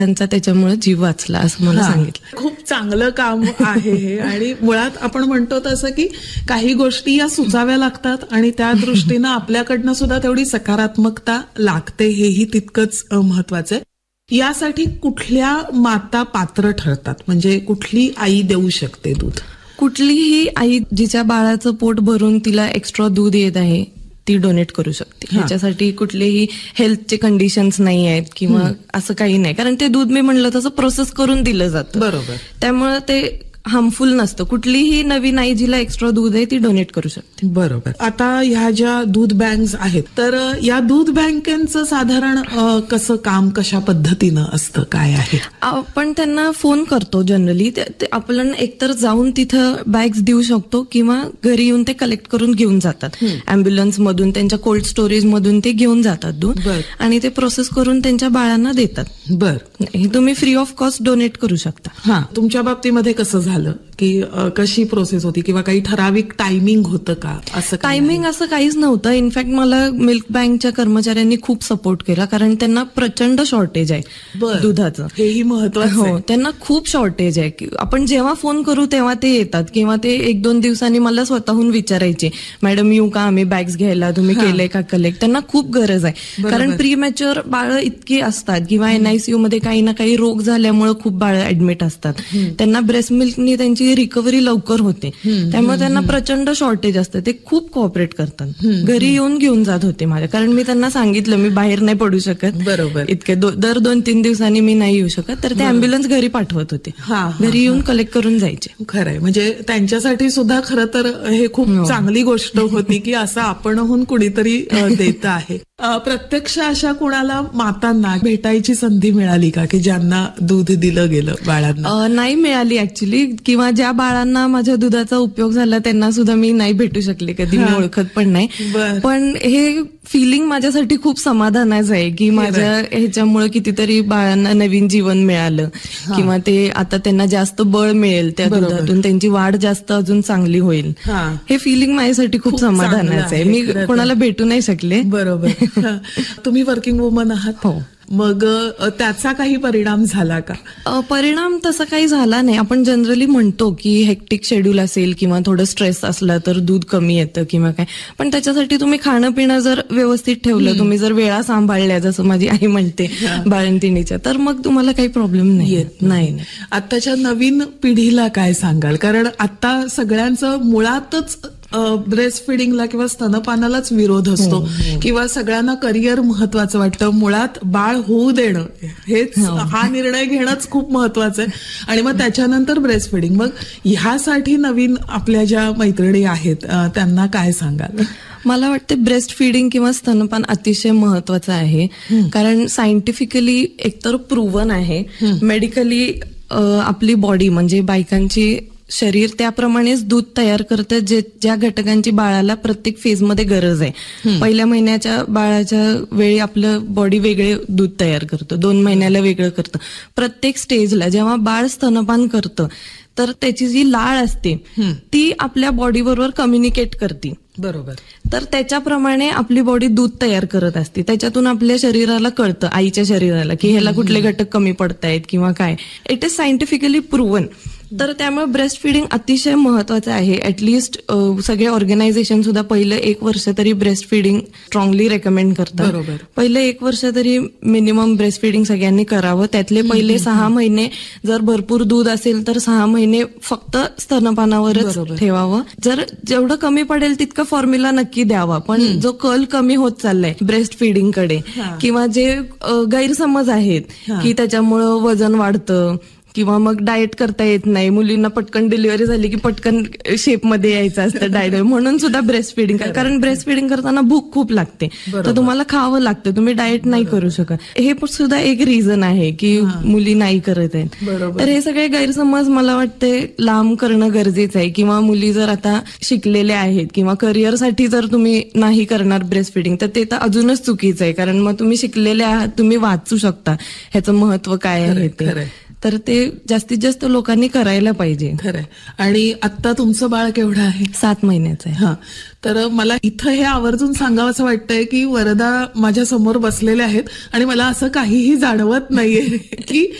त्यांचा त्याच्यामुळे जीव वाचला असं मला सांगितलं. खूप चांगलं काम आहे हे. आणि मुळात आपण म्हणतो तसं की काही गोष्टी या सुचाव्या लागतात आणि त्या दृष्टीनं आपल्याकडनं सुद्धा तेवढी सकारात्मकता लागते, हेही तितकंच महत्वाचं आहे. यासाठी कुठल्या माता पात्र ठरतात, म्हणजे कुठली आई देऊ शकते दूध? कुठलीही आई जिच्या बाळाचं पोट भरून तिला एक्स्ट्रा दूध येत आहे ती डोनेट करू शकते. ह्याच्यासाठी कुठलेही हेल्थचे कंडिशन्स नाही आहेत किंवा असं काही नाही, कारण ते दूध मी म्हणलं तसं प्रोसेस करून दिलं जातं. बरोबर. त्यामुळे ते हार्मफुल नसतं. कुठलीही नवीन आई जिला एक्स्ट्रा दूध आहे ती डोनेट करू शकते. बरोबर. आता ह्या ज्या दूध बँक्स आहेत, तर या दूध बँकांचं साधारण कसं काम, कशा पद्धतीनं असतं, काय आहे? आपण त्यांना फोन करतो जनरली. आपण एकतर जाऊन तिथं बॅग्स देऊ शकतो किंवा घरी येऊन ते कलेक्ट करून घेऊन जातात. अँब्युलन्स मधून, त्यांच्या कोल्ड स्टोरेज मधून ते घेऊन जातात दूध आणि ते प्रोसेस करून त्यांच्या बाळांना देतात. हे तुम्ही फ्री ऑफ कॉस्ट डोनेट करू शकता. तुमच्या बाबतीमध्ये कसं झालं, की कशी प्रोसेस होती किंवा काही ठराविक टायमिंग होतं का? असं टायमिंग असं काहीच नव्हतं. इनफॅक्ट मला मिल्क बँकच्या कर्मचाऱ्यांनी खूप सपोर्ट केला, कारण त्यांना प्रचंड शॉर्टेज आहे दुधाचं. हेही महत्वाचं. हो, त्यांना खूप शॉर्टेज आहे. आपण जेव्हा फोन करू तेव्हा ते येतात किंवा ते 1-2 दिवसांनी मला स्वतःहून विचारायचे, मॅडम येऊ का आम्ही बॅग्स घ्यायला, तुम्ही केलंय का कलेक्ट? त्यांना खूप गरज आहे, कारण प्रीमॅच्युअर बाळं इतकी असतात किंवा NICU मध्ये काही ना काही रोग झाल्यामुळे खूप बाळं ऍडमिट असतात. त्यांना ब्रेस्ट मिल्कनी त्यांची रिकव्हरी लवकर होते, त्यामुळे त्यांना प्रचंड शॉर्टेज असतं. ते खूप कोऑपरेट करतात. घरी येऊन घेऊन जात होते माझ्या, कारण मी त्यांना सांगितलं मी बाहेर नाही पडू शकत, बरोबर, इतके दर 2-3 दिवसांनी मी नाही येऊ शकत, तर ते अँब्युलन्स घरी पाठवत होते. घरी येऊन कलेक्ट करून जायचे. खरंय, म्हणजे त्यांच्यासाठी सुद्धा खरं तर हे खूप चांगली गोष्ट होती की असं आपणहून कुणीतरी देत आहे. प्रत्यक्ष अशा कुणाला मातांना भेटायची संधी मिळाली का, की ज्यांना दूध दिलं गेलं बाळांना? नाही मिळाली ऍक्च्युली, किंवा ज्या बाळांना माझ्या दुधाचा उपयोग झाला त्यांना सुद्धा मी नाही भेटू शकले, कधी मी ओळखत पण नाही. पण हे फिलिंग माझ्यासाठी खूप समाधानाचं आहे की माझ्या ह्याच्यामुळे कितीतरी बाळांना नवीन जीवन मिळालं किंवा ते आता त्यांना जास्त बळ मिळेल त्या दुधातून, त्यांची वाढ जास्त अजून चांगली होईल. हे फिलिंग माझ्यासाठी खूप समाधानाचं आहे. मी कोणाला भेटू नाही शकले. बरोबर. तुम्ही वर्किंग वुमन आहात? हो. मग त्याचा काही परिणाम झाला का? परिणाम तसा काही झाला नाही. आपण जनरली म्हणतो की हेक्टिक शेड्यूल असेल किंवा थोडं स्ट्रेस असलं तर दूध कमी येतं किंवा काय, पण त्याच्यासाठी तुम्ही खाणं पिणं जर व्यवस्थित ठेवलं, तुम्ही जर वेळा सांभाळल्या, जसं माझी आई म्हणते बाळंतिणीच्या, तर मग तुम्हाला काही प्रॉब्लेम नाही येत. नाही. आताच्या नवीन पिढीला काय सांगाल? कारण आता सगळ्यांचं मुळातच ब्रेस्ट फिडिंगला किंवा स्तनपानालाच विरोध असतो किंवा सगळ्यांना करिअर महत्वाचं वाटतं. मुळात बाळ होऊ देणं हेच, हा निर्णय घेणंच खूप महत्वाचं आहे आणि मग त्याच्यानंतर ब्रेस्ट फिडिंग. मग ह्यासाठी नवीन आपल्या ज्या मैत्रिणी आहेत त्यांना काय सांगाल? मला वाटतं ब्रेस्ट फिडिंग किंवा स्तनपान अतिशय महत्वाचं आहे, कारण सायंटिफिकली एकतर प्रूव्हन आहे, मेडिकली आपली बॉडी म्हणजे बायकांची शरीर त्याप्रमाणेच दूध तयार करतं ज्या घटकांची बाळाला प्रत्येक फेजमध्ये गरज आहे. पहिल्या महिन्याच्या बाळाच्या वेळी आपलं बॉडी वेगळे दूध तयार करतं, 2 महिन्याला वेगळं करतं. प्रत्येक स्टेजला जेव्हा बाळ स्तनपान करतं तर त्याची जी लाळ असते ती आपल्या बॉडी बरोबर कम्युनिकेट करते. बरोबर. तर त्याच्याप्रमाणे आपली बॉडी दूध तयार करत असते. त्याच्यातून आपल्या शरीराला कळतं, आईच्या शरीराला, की ह्याला कुठले घटक कमी पडतायत किंवा काय. It is scientifically proven. तर त्यामुळे ब्रेस्ट फिडिंग अतिशय महत्वाचं आहे. ऍटलिस्ट सगळे ऑर्गनायझेशन सुद्धा पहिलं 1 वर्ष तरी ब्रेस्ट फिडिंग स्ट्रॉंगली रेकमेंड करतात. पहिलं 1 वर्ष तरी मिनिमम ब्रेस्ट फिडिंग सगळ्यांनी करावं. त्यातले पहिले 6 महिने जर भरपूर दूध असेल तर 6 महिने फक्त स्तनपानावरच ठेवावं. जर जेवढं कमी पडेल तितकं फॉर्म्युला नक्की द्यावा. पण जो कल कमी होत चाललाय ब्रेस्ट फिडिंग कडे किंवा जे गैरसमज आहेत की त्याच्यामुळं वजन वाढतं किंवा मग डाएट करता येत नाही, मुलींना पटकन डिलिव्हरी झाली की पटकन शेपमध्ये यायचं असतं डाएट, म्हणून सुद्धा ब्रेस्ट फिडिंग, कारण ब्रेस्ट फिडिंग करताना भूक खूप लागते, तर तुम्हाला खावं लागतं, तुम्ही डाएट नाही करू शकत. हे सुद्धा एक रिझन आहे की मुली नाही करत आहेत. तर हे सगळे गैरसमज मला वाटते लांब करणं गरजेचं आहे. किंवा मुली जर आता शिकलेल्या आहेत किंवा करिअरसाठी जर तुम्ही नाही करणार ब्रेस्ट फिडिंग तर ते तर अजूनच चुकीचं आहे, कारण मग तुम्ही शिकलेले आहात, तुम्ही वाचू शकता ह्याचं महत्व काय आहे ते. तर ते जास्तीत जास्त लोकांनी करायला पाहिजे. खरंय. आणि आता तुमचं बाळ केवढं आहे? 7 महिन्याचं आहे. हा, तर मला इथं हे आवर्जून सांगावं असं वाटतंय की वरदा माझ्या समोर बसलेल्या आहेत आणि मला असं काहीही जाणवत नाहीये की